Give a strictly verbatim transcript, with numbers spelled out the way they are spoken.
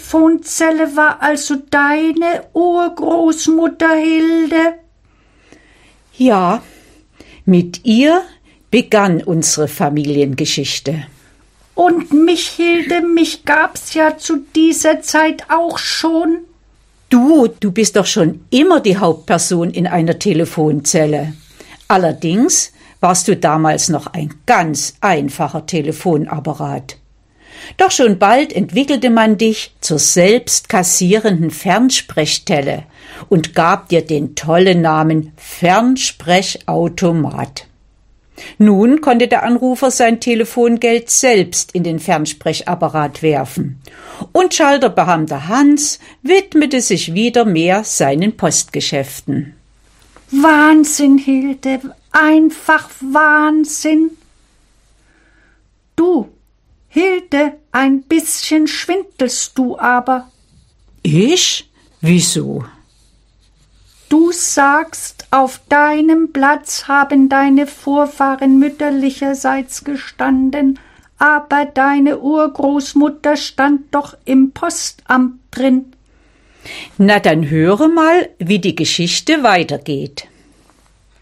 Telefonzelle war also deine Urgroßmutter Hilde? Ja, mit ihr begann unsere Familiengeschichte. Und mich, Hilde, mich gab's ja zu dieser Zeit auch schon. Du, du bist doch schon immer die Hauptperson in einer Telefonzelle. Allerdings warst du damals noch ein ganz einfacher Telefonapparat. Doch schon bald entwickelte man dich zur selbst kassierenden Fernsprechtelle und gab dir den tollen Namen Fernsprechautomat. Nun konnte der Anrufer sein Telefongeld selbst in den Fernsprechapparat werfen und Schalterbeamter Hans widmete sich wieder mehr seinen Postgeschäften. Wahnsinn, Hilde, einfach Wahnsinn. Du, Hilde, ein bisschen schwindelst du aber. Ich? Wieso? Du sagst, auf deinem Platz haben deine Vorfahren mütterlicherseits gestanden, aber deine Urgroßmutter stand doch im Postamt drin. Na, dann höre mal, wie die Geschichte weitergeht.